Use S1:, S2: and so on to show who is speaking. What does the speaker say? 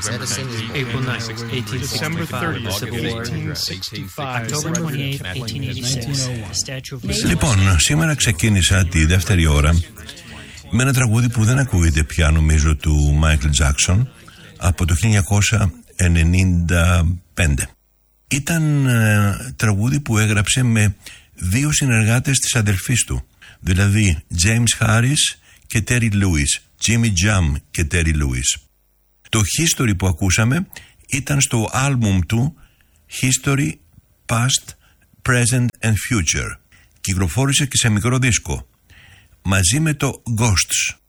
S1: April 9th, 1865, the Civil War. October 28th, 1886, the Statue of Liberty.
S2: Λοιπόν, σήμερα ξεκίνησα τη δεύτερη ώρα με ένα τραγούδι που δεν ακούγεται πια, νομίζω, του Michael Jackson, από το 1995. Ήταν τραγούδι που έγραψε με δύο συνεργάτες της αδελφής του, δηλαδή James Harris και Terry Lewis, Jimmy Jam και Terry Lewis. Το History που ακούσαμε ήταν στο άλμπουμ του History, Past, Present and Future. Κυκλοφόρησε και σε μικρό δίσκο μαζί με το Ghosts.